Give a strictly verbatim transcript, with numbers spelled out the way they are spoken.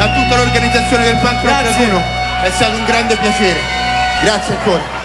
a tutta l'organizzazione del Punk Rock Raduno, è stato un grande piacere. Grazie ancora.